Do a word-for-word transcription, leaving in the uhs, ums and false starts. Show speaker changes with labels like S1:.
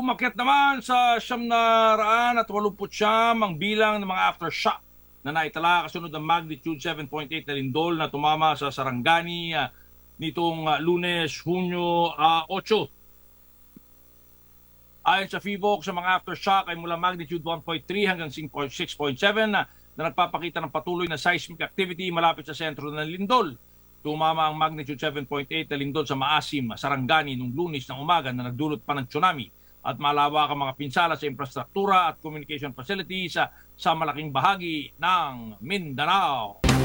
S1: umakyat naman sa siyam na raan at walumput siyam ang bilang ng mga aftershock na naitala kasunod ng magnitude seven point eight na lindol na tumama sa Sarangani ah, nitong ah, Lunes, Hunyo ah, eight. Ayon sa FIVOC, sa mga aftershock ay mula magnitude one point three hanggang six point seven na, na nagpapakita ng patuloy na seismic activity malapit sa sentro ng lindol. Tumama ang magnitude seven point eight na lindol sa Maasim, Sarangani noong Lunes ng umaga na nagdulot pa ng tsunami at malawak ang mga pinsala sa infrastruktura at communication facilities sa, sa malaking bahagi ng Mindanao.